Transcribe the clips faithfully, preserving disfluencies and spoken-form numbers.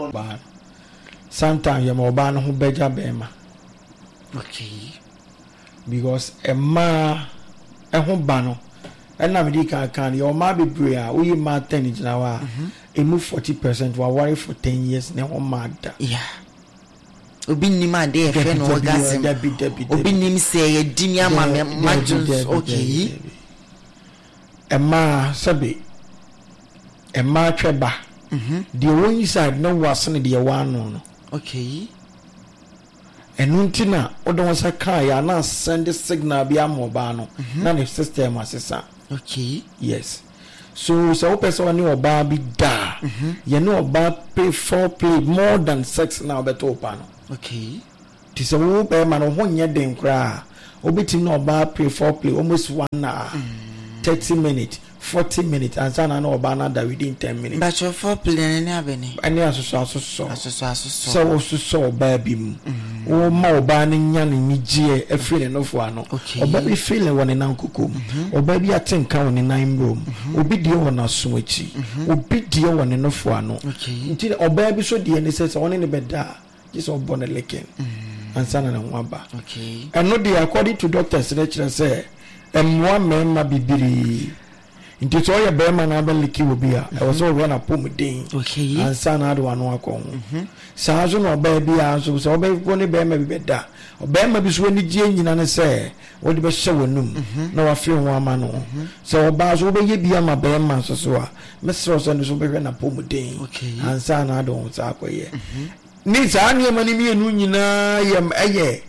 ba sometimes you mo ba no ho beja bema okay because e ma e ho ba no e na me di kan kan your ma bebre a we ma ten gina wa e move forty percent wa worry for ten years na ho ma da yeah obi nim ade e fe no orgasm obi nim say ye dimi ama me majus okay e ma sabe e ma tweba mhm the one side no was ne the one no okay enuntina odon sa ka ya na send signal bi amoba no na the system asesa okay yes so so person ni oba bi da ye no oba pay for play more than sex now beto pa no okay ti so wo be ma no ho nye den kra obetim no oba pay for play almost one hour thirty minutes forty minutes and sana no oba na da within ten minutes but your for play ni abeni ani asoso asoso asoso asoso so wo so oba bi mu wo ma oba ni nya ni nigye afiri ne nofo ano oba bi feel won na nkokom oba bi atenka won na imrom obi die won aso achi obi die won ne nofo ano nti oba bi so die ne se se won ne beda just obo ne leken ansana na nwaba okay and no dey according to doctors they say emwa mema bibiri nti so ye be ma na ba leki obi a e was all na pom den okay ansana do anu akon saa so no oba bi a so so oba ko ne be ma bi beda oba ma bi so ni gie nyina ne se wo de be hye wonum na wa fe ho ama no so oba so be ye bi ama be ma so so a mesro so ne so be na pom den ansana do sa akoye ni saa ni ma ni mi enu nyina yem eye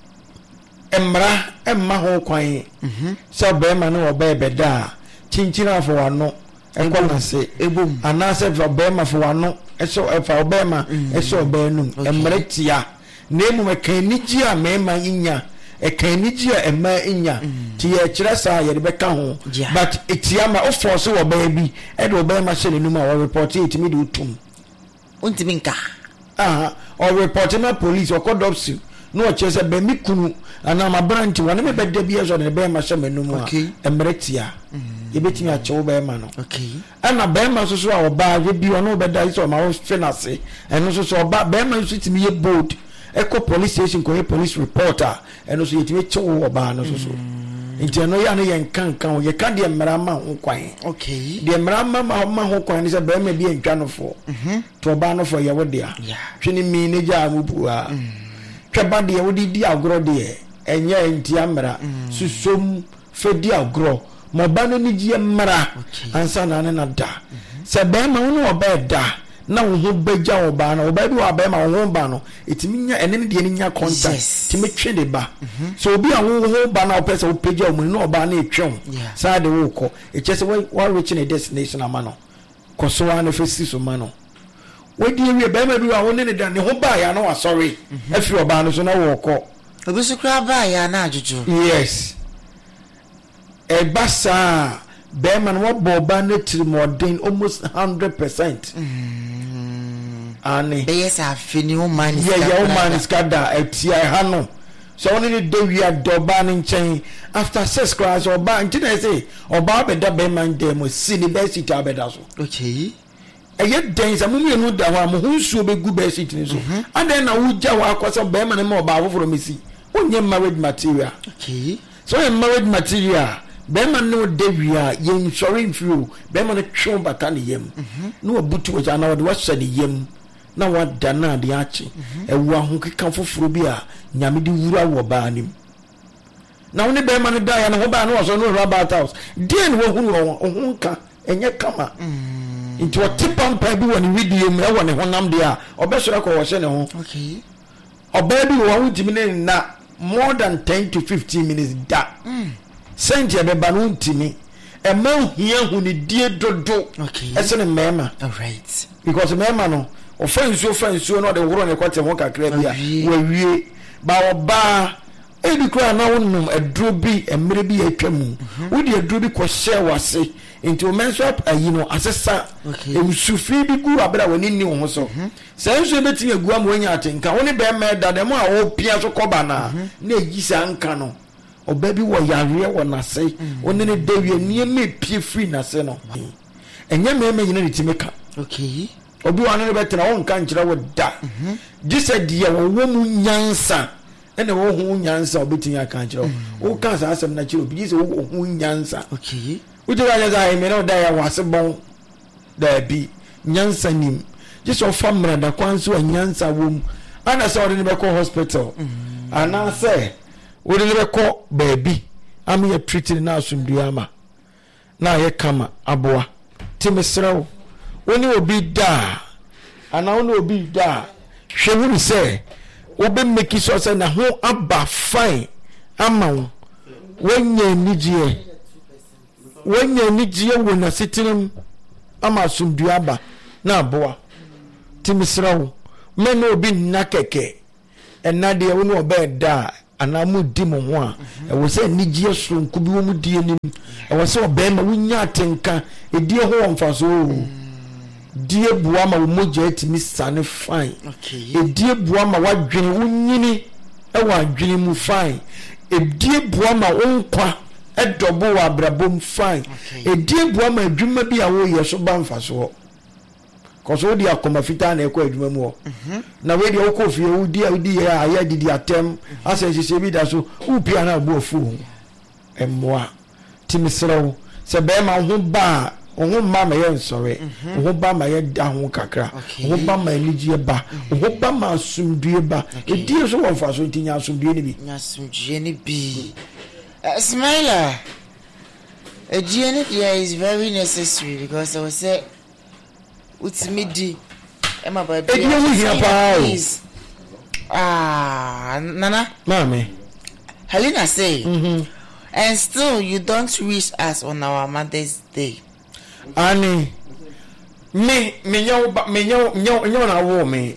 emra emma ho kwan so be ma no oba beda chinchina for wano ekwa na se ebom anase for be ma for wano eso efa oba ma eso oba num emre tia na emu mekaniji a me ma inya ekaniji a emma inya ti ye kire sa ye de beka ho but etia ma o force wo ba bi e de oba ma hye num a wo report it mi de utum untimi nka ah or report na police or call up no o chese be mi kunu ana ma branch wona me be de bi eso de be ma hye menum a emre tia ye betimi a chewo be ma no okay ana be ma so so a oba ye bi ono be da iso ma wo fenase eno so so oba be ma so timi ye bold eco police station ko ye police reporter eno so yetimi chewo oba no so so nti eno ya no ye nkan kan ye kan de mmara ma ho kwan okay de mmara ma ma ho kwan ni se be ma bi entwa no fo mhm to oba no fo ye wo de a twini mi ne ja mu bu a twaba de ye wo di di agro de enye enti amra susom fe di agro mo ba no ni ji mmara ansa na ne na da se be ma wo no oba da na wo ho beja oba na oba bi wa be ma wo ho ba no etimi nya ene ne de ne nya contact timi twe de ba so obi a wo ho ba na opesa wo peja o mu no oba na etwe sa de wo ko e chese wa reach a destination amano koso wa na fesi so mano we di wi be ma bi wa wo ne ne da ne ho ba ya na wa sorry afi oba no so na wo ko obi so kra ba ya na ajuju yes e basa be man wo boba na tiri modern almost one hundred percent ani be yes afini o man is yeah yeah o man is kada etia ha no so oni ni de wi adoba ni nchen after six class oba nti na say oba be da be man dem si ni be sit abeda so okay eye den sa mu enu da ho am hu nsuo be gu be sit ni so and then na wo ja wa akwasa be man ma oba afoforo mesi onye married material okay so a married material be man no de wi a yen sorry mfiro be man twon bata ne yem no obutu o ja na wo hye ne yem na wada na de achi ewu ahokeka foforo bi a nyame di wura wo ba nim na woni be man da ya na ho ba na wo so no rabat house den wo hu wo ho nka enye kama into a tipampa bi woni video mu e wo ne honam de a obesore ko wo hye ne ho okay oba bi wo hu timi ne na more than ten to fifteen minutes da sent ya be ba no ntimi e ma hia hu ni die dodo okay ese ne mema all right because mema no offense offense no de woro ne kwate ho kakra bia wa wie ba oba e bi kra na wonum edro bi emre bi atwam wo de edro bi ko share wase into menstrual ayi no asesa e sufi bi gu abra woni ni ho so se nso beti agu am wonya atenka woni be me da dem a wo pia so koba na na ejisa nka no oba bi wo yare wo na se woni ne dewie nie me pie free na se no enye me me nyina ne timeka okay obi wa no betena won kan kire wo da gise de wo wo mu nyansa ene wo hu nyansa obetinya kan kire wo kan sa asem na kire obi gise wo hu nyansa okay uti ga ya me no da ya wase bon da bi nyansa nim gise o famra da kwanso nyansa wo ana sa odi ne be ko hospital ana say odi ne be ko baby am ye treated na asumduama na ye kama aboa timesrawo woni obi da ana woni obi da hwewuru se obi make sure say na ho aba fine ama wonye nijie wonye nijie wona sitirim ama asumduaba na aboa timesrawo me no obi na keke enade woni oba da ana mu di mo ho a e wo se nijie sonku bi wo mu die nim e wo se oba ma wonya atenka e die ho wonfaso die bua ma wo moja etimi sane fine okay e die bua ma wadwene wonyini e wadwene mu fine e die bua ma wonkwa e dobo wa abrabom fine e die bua ma adwuma bi a wo ye so ba mfaso koso di akoma fita na ekọ adwuma mu na we di okofie wo di odi ya ya didi atem asensese bi da so upia na agbo ofu emmoa timisrawo se be ma ho ba ohun ma ma ye nsore ohun ba ma ye da ho kakra ohun ba ma enije ba ohun ba ma asumdue ba edi so won fa so tinya asumdue ni bi asumdue ni bi Smiler a G N A is very necessary because I was say Utimidi Emma baby please ah Nana Mommy Helena say mm-hmm. And still you don't wish us on our Mother's Day Annie me me nyo me nyo nyo nyo na wo me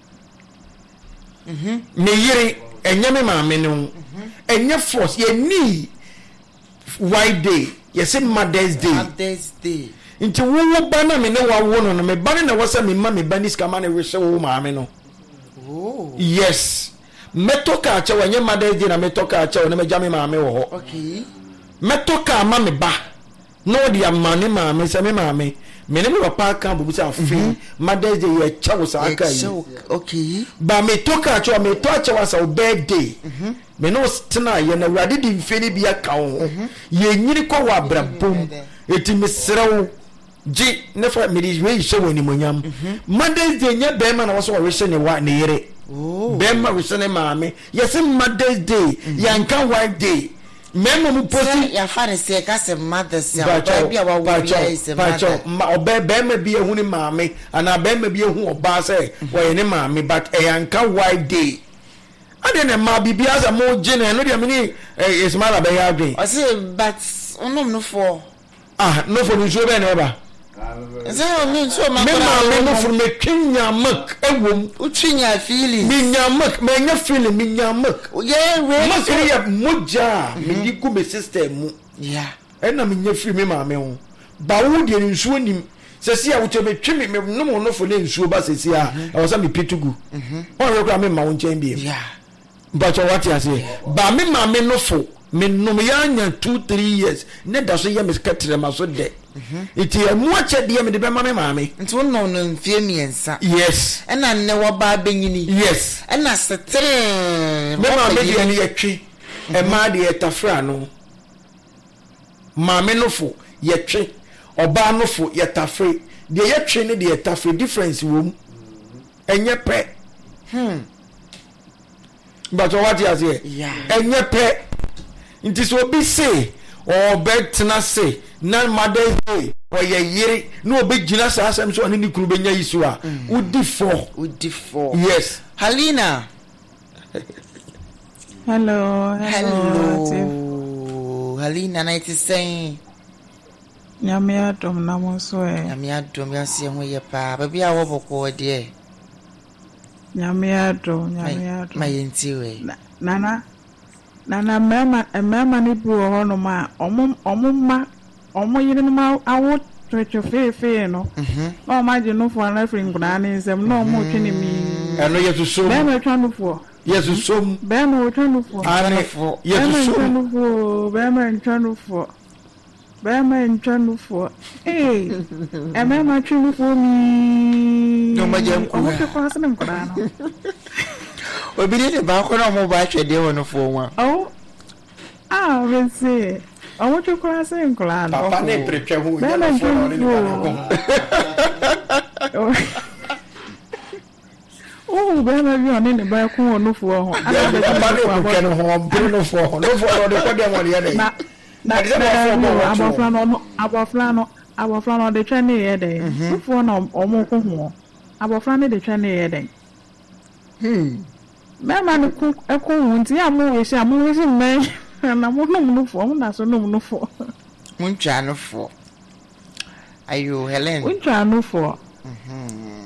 mhm me yiri enye me ma me no enye force ye ni white day yes Mother's Day Mother's Day nti wo ba na me ne wa wo no no me ba ne na wasa me ma me ba ni skama na wehwe wo ma me no oh yes metoka acha wenye Mother's Day na metoka acha wo na me ja me ma me wo ho okay metoka ma me ba no dia mane ma me se me ma me me ne me papa kan bubu sa afi Mother's Day ye cha wo sa aka yi okay ba metoka acha me to acha wasa o birthday mhm me no stina ye na wade di mfeni bia ka wo ye nyiri ko wa brabom eti mesrew ji nefa me di we she woni monyam Mother's Day nya be ma na wo so we she ne wa ne yere oh be ma we she ne maame yes Mother's Day yanka wife day memo mu posi ya fa ne se ka se Mother's Day ba bia wa wo ye se Mother obe be ma bia hu ni maame ana be ma bia hu oba se wo ye ne maame but e yanka wife day ade ne ma bibia za mo gene no dia me ni is mala be ya adwen I say but onom no for ah no for no so be na ba so no so ma me ma me for me twinya mak ewom utwinya feeling me nya mak me nya feeling me nya mak yeah we ma kire ya moja me di ku be system mu yeah ena me nya free me ma me ho ba wo de nsuo nim sesi a wo te me twi me no mo no for le nsuo ba sesi a e wo sa me pitugu mhm o re ko me ma wo nchen bi yeah but what you say ba me ma me no fo me no me anya two three years ne da so ye me skatere ma so de iti e mu ache de me de be ma me ma me nti wonno no mfie miensa yes ena ne wo ba benyini yes ena setere me ma me de ne ye twi e ma de etafra no ma me no fo ye twi oba no fo ye tafre de ye twi ne de etafre difference wo mu enye pe hmm but what you say yeah enye pe nti so be say or bet na say na Mother's Day or ye yere no be gina sa asem so ani ni kuru benya yisu a udi four udi four yes Halina hello hello, hello. Halina na iti say nyame adom na mo so e nyame adom ya se ho ye pa ba bia wo boko de nyame adom nyame adom ma yenti we nana nana mema mema ni bu ho no ma omo omo ma omo yire no ma awo twetwe fe fe no mhm no ma je no fo na fring na ni nsem no mo twene mi eno yesu so mema twanu fo yesu so mema twanu fo ane yesu so twanu fo mema twanu fo bɛrima ntwanufo eh ɛmɛma twunufo mi no magye nko ɔmo te kwase ne nkora no obi ne ba ko na mo ba twede wo no fo wa oh ah bese ɔmo te kwase nkora no papa ne pretwe ho ya no fo no ne oh bɛrima bi ɔne ne ba ko no fo ho ana be papa ne pretwe no ho bro no fo ho no fo no de ko de mo ne na na abofra no abofra no abofra no de twa ne ye den fo na omo ko ho abofra ne de twa ne ye den hmm mema no ko e ko hu nti amu we se amu we se men na mo no no fo mo na so no no fo mo twa no fo ayo Helen mo twa no fo mhm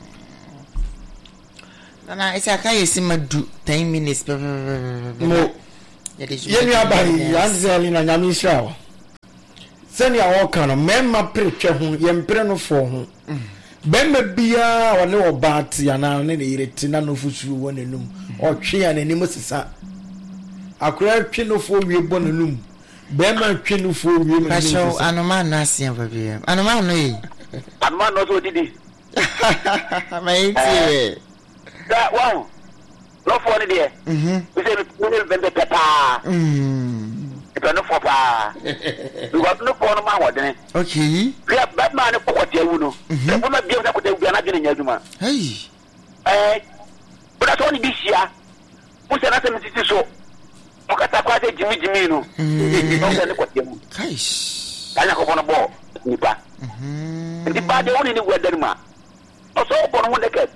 na isa ka yesi madu ten minutes mo yemi abai yanzeli na nyame Israel sani awo kan memma pretwe ho yempre no fo ho bemma bia wone obat yana ne ne yireti na no fusu wo nenum otwe ya nanim sisa akura twe no fo wie bo nenum bemma twe no fo wie nenum pasho anoma no asia babia anoma no yi anoma no so didi mai tie da wow no for ni de mhm we say we will bend the papa mhm e no for pa we got no for no ma wodene okay we bad man ko ko te wu no e ko ma bia ko te wu na gene nyaduma hey eh bra so ni bisia mo se na se mi titi so o kata kwa se jimi jimi no no se ni ko te wu kai kana ko bono bo ni pa mhm ndi pa de woni ni wedarima o so bono mo de ke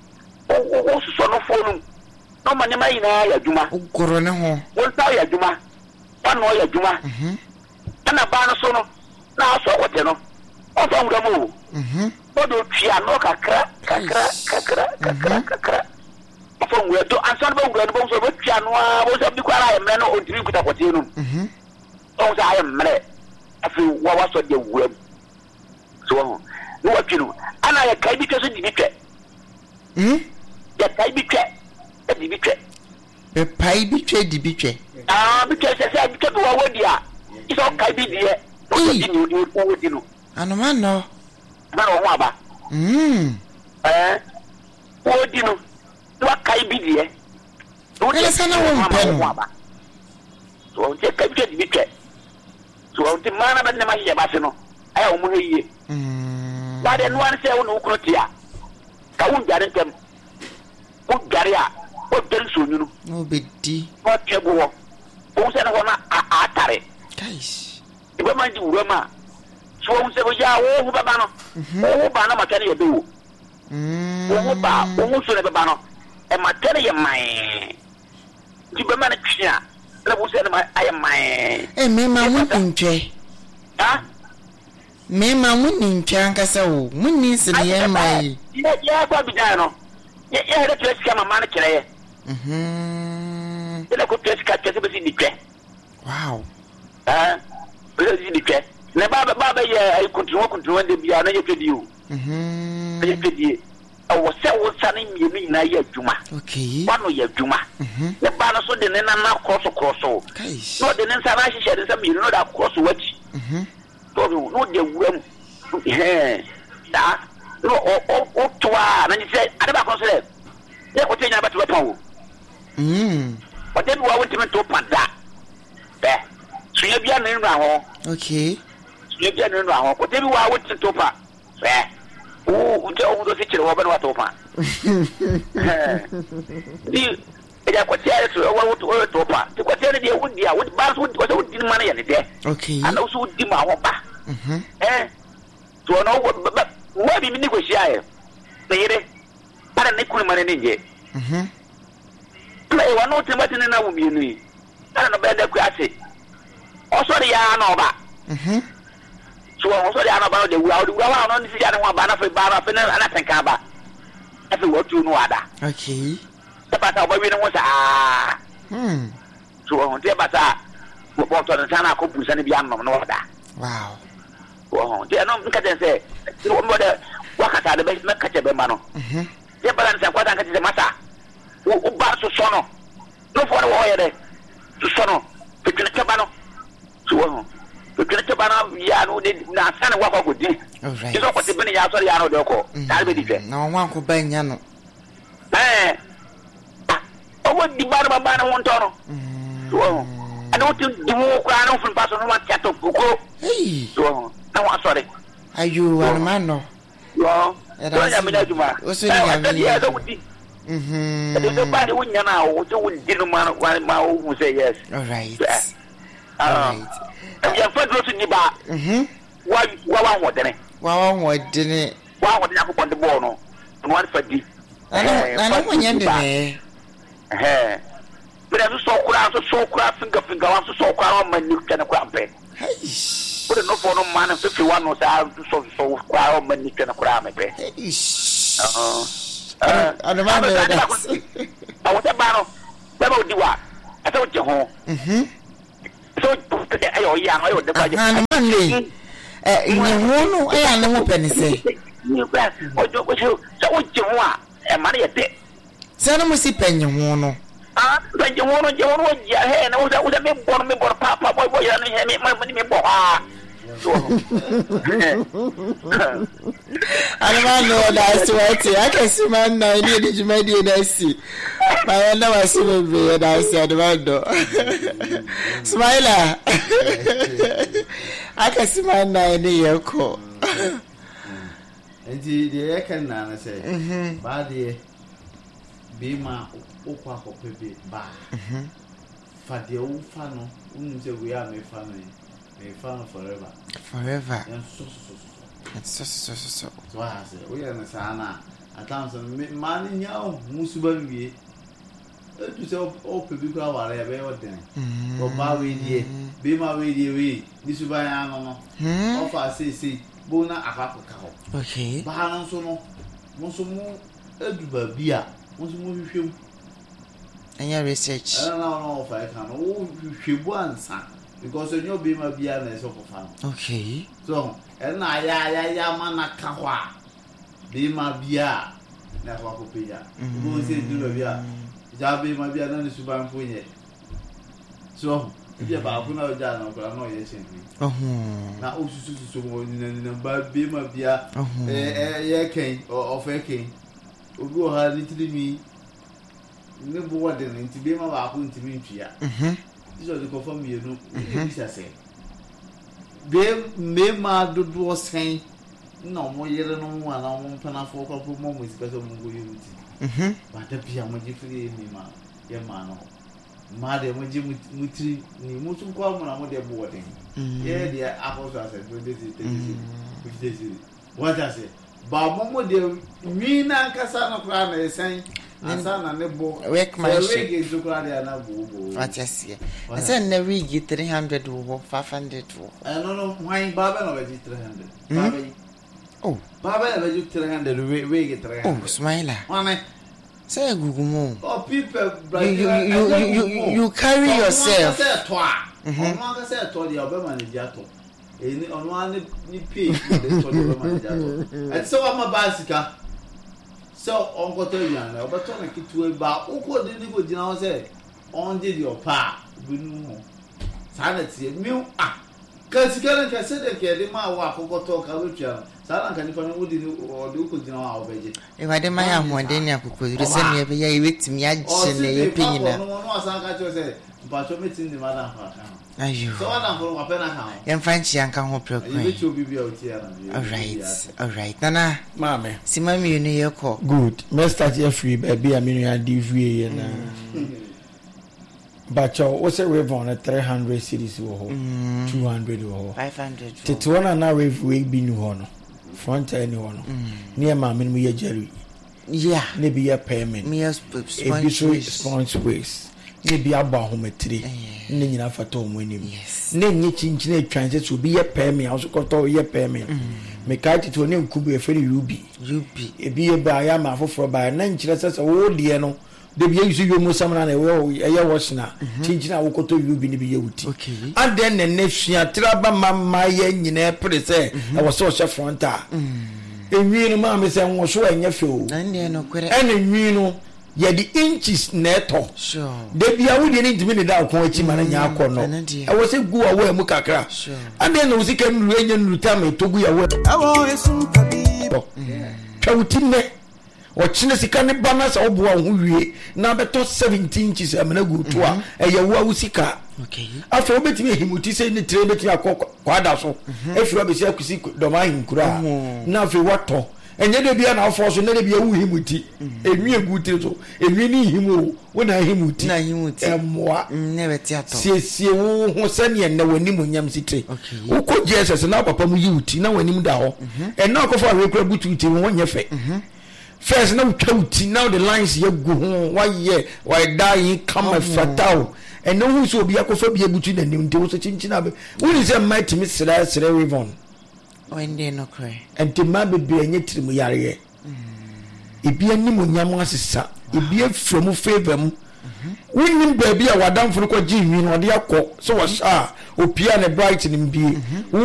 o so no phone no mane mai na ya juma ukoro ne ho won ta ya juma pano ya juma mhm ana ba no so no na so ko te no o so ngam o mhm o do twa no kakra kakra kakra kakra kakra o so ngwe do ansan ba ngwe no bo so twa no a bo so bi kwara ya mre no o diri kuta kote no mhm o so aye mre afi wa wa so de wuam so ho no wa twiru ana ya kai bi tso di bi twa mhm ya kai bi twa di bi twa e pai bi twa di bi twa ah bi twa se se bi twa wa wodi a iso kai bi die o so di ni o wodi no anoma no na ro ho aba mhm eh wodi no wa kai bi die o ele sana wo mpe no so o je kai bi twa di bi twa so o ti mana ba ne ma ye ba se no aya o mu heye mhm ba de no an se wo no ukro tia ka wo jare tem o jare a o den so nyunu no bedi o tego o se na ho na atare kai ibe ma di wura ma so o se bo ya wo hu baba no o ba na ma tane ye be wo mhm o ba o so ne baba no e ma tane ye mai di be ma na twia na bo se na ma aye mai e me ma mu ntwe ha me ma mu ntwe ankasa wo mu ni se ne ye mai ye ye ba bi da no ye ye hede twes ka mama na kire ye mhm ile ko twes ka twes be si di twe wow ah be si di twe ne ba ba ba ye ai kuntuwa kuntuwa de bia na ye twedi o mhm ye twedi o se wo sa na mi mi na ye adwuma okay wano ye adwuma mhm ne ba na so de ne na na cross cross kai no de ne sa na hihye de sa mi no da cross wachi mhm to no de wuram eh da no o o o toa na ni se ade ba ko so le ye ko tenya ba to pa wo mhm o de wa won timi to pa da eh sunya bia na nra ho okay sunya bia na nra ho ko de wa won timi to pa eh o o de o do se kire wo ba na to pa eh di e ja ko tia to wa wo to pa ti ko tia de wo dia wo ba so wo so di ma na ye ne de okay ana so di ma ho ba mhm eh to no wo wo bi mi ni ko sia e ne yire para ne kunu ma ne nje mhm play wa no timati ne na wo mi ni ana no be da ku ase o so de ya na oba mhm so o so de ya na ba de wura de wura wa no ni si ya ne wa ba na fe ba na fe na ana tenka ba e fe wo tu no ada okay e ba ta oba wi ne wo sa ah hmm so o de ba ta mo bo to na sana ko pusa ne bi an no no ada wow o de no nka de se no mo de wakata de be na ka che be ma no mhm ye balance kwa ta ka che mata o ba so so no no fo no wo ye de so so no petune ke ba no so wo petune ke ba no ne wa ko di alright so ko te bene ya so ya no de ko ta be di fe na won ko ba nya no eh o wo di ba ba ba na won to no so ana wo ti di mo ko ana fun pa so no ma tiato ko hey so na wa sorry ayu wan man no yo so ya me na juma o so ni ya me ya so di mhm e do ba de won nya na wo so won di no ma ma wo say yes alright alright ya fa do to ni ba mhm wa wa wa ho dene wa wa ho dene wa ho dene akọ de ball no no wa fa di ana ana mo nya de eh pero so kura so so kura finga finga wa so so kura ma ni kana kura ampe hey pero no for no man fifty one no sa so so kura ma ni kana kura ampe hey ah ana ma me da awo ta ba no ba ba odi wa ata o je ho mhm so ayo ya ayo de ba je ana ma le eh ni ho no e ya ne mo pe ni se ni ba o jo ko so o je ho a e ma ne de se na mo si pe ni ho no ah ba je ho no je ho no ja he na o da o da me bor me bor pa pa boy boy ya ni he me ma ni me bo ah Alma no da so ati akesi man na ni di juma di na si ma na wa si me be da si adwa do Smaila akesi man na ni yeko enti de yakan na na say ba de be ma okwa kopebe ba fa de u fa no unu se we a me fa no me fa forever forever and so so so so so so so so I say we na sana atam so me man nya musu ba wie e tu se o pebi ko awara ya be oden o ba we die be ma we die we ni su ba ya no no o fa se se bo na akako ka ho okay ba na so no mo so mo edu ba bia mo so mo hwehwem anya research ana na no fa ka no wo hwehwebu ansa because when you be my bia na so for fun okay so and na ya ya ya mana ka kwa be ma bia na kwa ko peja go se du bia ja be ma bia na ni suban fonye so bia ba ku na ja na kwa no ye shenbi ohun na o susu susu mo ni na ba be ma bia eh eh ye ken o fe ken obi o ha ni tilimi ne bo wa de nti be ma ba ku ntimi ntwia mhm this is the confirm you know this I say be me ma do do sen no mo yere no mo ana mo mpana fo ko ko mo mo sika so mo go yuti mhm ba da bia mo ji free me ma ye ma no ma de mo ji mutri ni mo tun ko mo na mo de bo den ye de akoso ase do de de de de what I say ba mo mo de mi na nkasa no kra na sen asana ne bo workmanship we ge zukura de na bo bo what I see I said na we three hundred wo five hundred wo eh no no why baba no be three hundred baba oh baba be three hundred we we ge three hundred oh Smaila wane say gugumo oh people you you you you, you carry yourself say to a ono ga say to de obe manage ato eni ono ani ni pay de to de obe manage ato et so ma basika so onko to yan na obeto na kitu ba uko de ni go jina ho say on de your pa binu mo sana tie mi ah ka sikana ka se de ke de ma wa akoko to ka wetua sana ka ni fa no odi ni o de uko jina wa obeje e wa de ma ya ho de ni akoko ri se ni e be ya e wetimi agye na e pinyina no no asan ka cho say ba cho metin de ma da fa ayo so ana for wa pena ka yem fanchi anka ho prokwan e be cho bibia o tie na all right all right nana mame sima mi ni ye ko good master je free baby aminu ya divie na but you what's a rave on a three hundred cities wo ho two hundred wo ho five hundred tete one na rave we bi nu ho no front end ho no ne ma me mu ye jerry yeah ne bi ye payment me e bi so sponge waste ne bi aba hometri ne nyina fata o monim ne nyi chinchine atwanse so bi ye payment also koto ye payment me ka tete ne nkubu e fere ubi ubi e bi ye ba ya ma foforo ba na nkyire sese wo de no de bi yusu yo musamna na we eye washna chinchina wo koto ubi ne bi ye wuti and then ne ne hwia traba mamma ye nyina pre se e wo so hye fronta enwi no ma me se nwo so enye fe o na ne no kwere ene nwi no ye the inches neto sure de bia wo de ni ntimi ne da ko achi ma na nya akọ no e wo se gu awo mu kakra ande na wo se kan nu enya nu ta me to gu ya wo awo esum kabi twawtine o chine sika ne bana sa obo ho wie na beto seventeen inches amena gu to a e ye wo awusika okay afa obetimi ehimuti se ne tre betimi akwada so efi obesi akusi doma hinkura na afi wato enye de bia na afo so ne de bia wu himuti enwi egutire so enwi ni himu wo na himuti na himuti emwa ne beti ato siesie wo ho sane na wani munyam sitre wo ko Jesus na papa mu yiuti na wani mu da ho e na akofo awe kura bututi wo nya fe first na utwuti now the lines ye gu ho why ye why die come fatal and no who so be akofa bia butu na nim de wo so chinchina be wo ni se might me sira sira revon when they no cry and the man be enye trimu yare e bia nim onyam asesa e bia from favor mu winning baby a wadam furu ko ji wi no de akọ so wa sha opia ne bright nim bie